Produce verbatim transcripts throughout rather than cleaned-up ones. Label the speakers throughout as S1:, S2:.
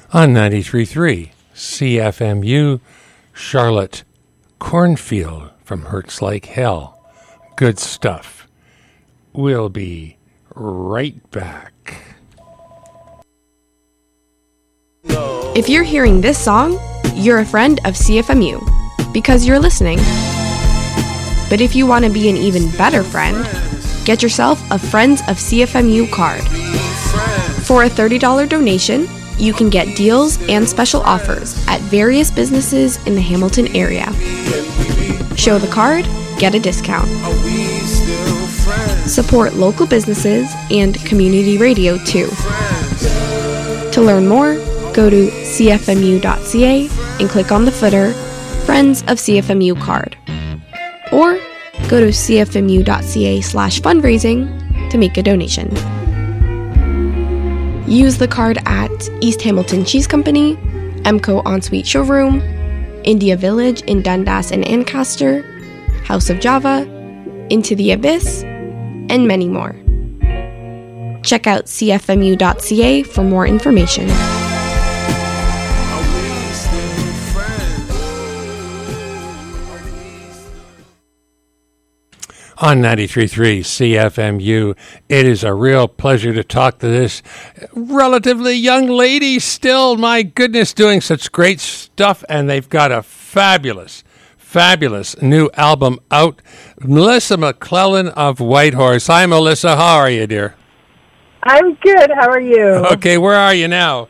S1: on ninety-three point three C F M U, Charlotte Cornfield from Hurts Like Hell. Good stuff. We'll be right back.
S2: If you're hearing this song, you're a friend of C F M U because you're listening. But if you want to be an even better friend, get yourself a Friends of C F M U card. For a thirty dollars donation, you can get deals and special offers at various businesses in the Hamilton area. Show the card, get a discount. Support local businesses and community radio too. To learn more, go to c f m u dot c a and click on the footer Friends of C F M U card. Or go to c f m u dot c a slash fundraising to make a donation. Use the card at East Hamilton Cheese Company, Emco Ensuite Showroom, India Village in Dundas and Ancaster, House of Java, Into the Abyss, and many more. Check out c f m u dot c a for more information.
S1: On ninety-three point three C F M U, it is a real pleasure to talk to this relatively young lady still, my goodness, doing such great stuff, and they've got a fabulous, fabulous new album out. Melissa McClellan of Whitehorse. Hi, Melissa. How are you, dear?
S3: I'm good. How are you?
S1: Okay, where are you now?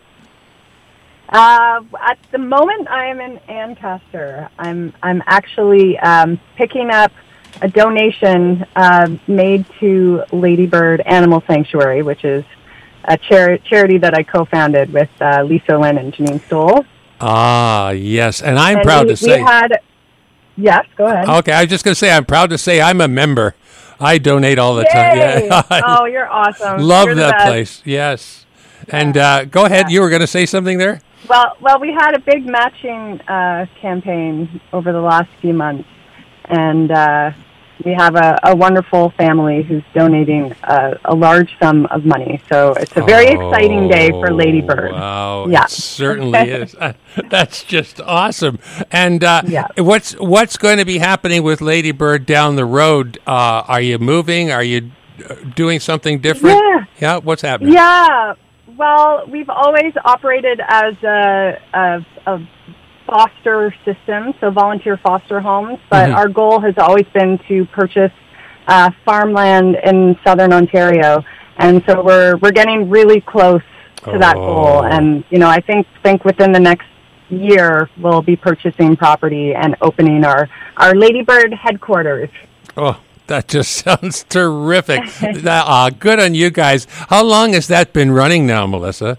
S3: Uh, at the moment, I am in Ancaster. I'm I'm actually um, picking up a donation uh, made to Ladybird Animal Sanctuary, which is a chari- charity that I co-founded with uh, Lisa Lynn and Janine Stoll.
S1: Ah, yes. And I'm
S3: and
S1: proud
S3: we,
S1: to say...
S3: We had, yes, go ahead.
S1: Okay, I was just going to say, I'm proud to say I'm a member. I donate all the
S3: Yay!
S1: time. Yeah.
S3: Oh, you're awesome.
S1: Love
S3: you're
S1: that place. Yes. And uh, go ahead.
S3: Yeah.
S1: You were going to say something there?
S3: Well, well, we had a big matching uh, campaign over the last few months, and uh, we have a, a wonderful family who's donating a, a large sum of money. So it's a very
S1: oh,
S3: exciting day for Ladybird.
S1: Wow,
S3: yeah.
S1: It certainly is. That's just awesome. And uh,
S3: yeah.
S1: what's what's going to be happening with Ladybird down the road? Uh, are you moving? Are you doing something different?
S3: Yeah.
S1: Yeah. What's happening?
S3: Yeah. Well, we've always operated as a, a, a foster system, so volunteer foster homes, but
S1: Mm-hmm.
S3: our goal has always been to purchase uh, farmland in southern Ontario, and so we're we're getting really close to
S1: Oh.
S3: that goal. And you know, I think think within the next year we'll be purchasing property and opening our our Ladybird headquarters.
S1: Oh, that just sounds terrific. that, uh, good on you guys. How long has that been running now, Melissa?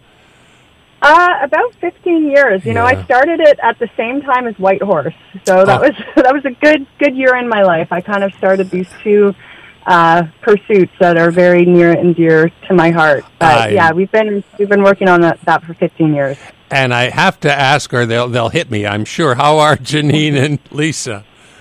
S3: Uh, about fifteen years. You know,
S1: Yeah.
S3: I started it at the same time as Whitehorse, so that
S1: Oh.
S3: was that was a good good year in my life. I kind of started these two uh, pursuits that are very near and dear to my heart. But
S1: I-
S3: yeah, we've been we've been working on that, that for fifteen years.
S1: And I have to ask, or they'll they'll hit me, I'm sure. How are Janine and Lisa?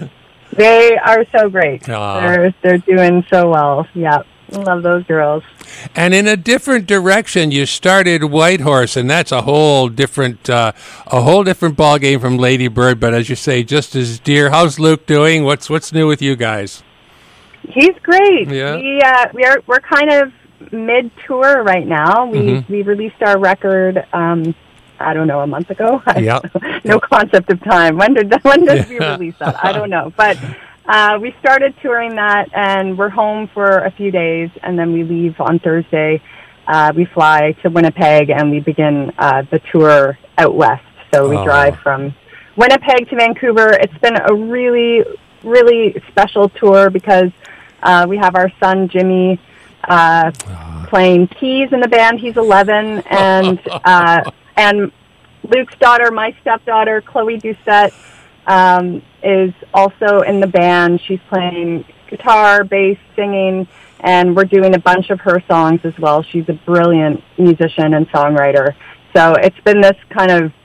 S3: They are so great.
S1: Aw.
S3: They're they're doing so well. Yeah, I love those girls.
S1: And in a different direction, you started Whitehorse, and that's a whole different, uh, a whole different ball game from Ladybird. But as you say, just as dear. How's Luke doing? What's what's new with you guys?
S3: He's great.
S1: Yeah.
S3: We uh, we are we're kind of mid tour right now. We
S1: Mhm.
S3: we released our record. Um, I don't know, a month ago.
S1: Yeah.
S3: No concept of time. When did when did we
S1: Yeah.
S3: release that? I don't know, but. Uh, we started touring that, and we're home for a few days, and then we leave on Thursday. Uh, we fly to Winnipeg, and we begin uh, the tour out west. So we
S1: Oh.
S3: drive from Winnipeg to Vancouver. It's been a really, really special tour because uh, we have our son, Jimmy, uh, playing keys in the band. He's eleven, and uh, and Luke's daughter, my stepdaughter, Chloe Doucette, um, is also in the band. She's playing guitar, bass, singing, and we're doing a bunch of her songs as well. She's a brilliant musician and songwriter. So it's been this kind of